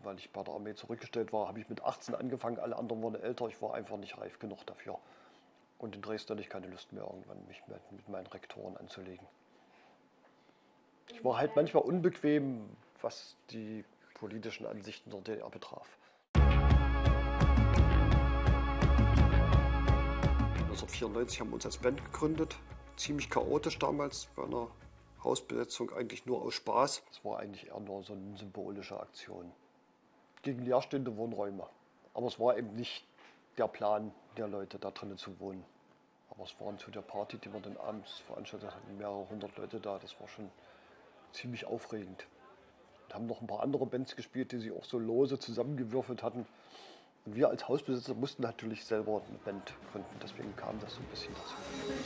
weil ich bei der Armee zurückgestellt war, habe ich mit 18 angefangen, alle anderen wurden älter, ich war einfach nicht reif genug dafür. Und in Dresden hatte ich keine Lust mehr, irgendwann mich mit meinen Rektoren anzulegen. Ich war halt manchmal unbequem, was die politischen Ansichten der DDR betraf. 1994 haben wir uns als Band gegründet, ziemlich chaotisch damals, bei einer Hausbesetzung eigentlich nur aus Spaß. Es war eigentlich eher nur so eine symbolische Aktion. Gegen leerstehende Wohnräume. Aber es war eben nicht der Plan der Leute, da drinnen zu wohnen. Aber es waren zu der Party, die wir dann abends veranstaltet hatten, mehrere hundert Leute da. Das war schon ziemlich aufregend. Und haben noch ein paar andere Bands gespielt, die sich auch so lose zusammengewürfelt hatten. Und wir als Hausbesitzer mussten natürlich selber eine Band gründen. Deswegen kam das so ein bisschen dazu.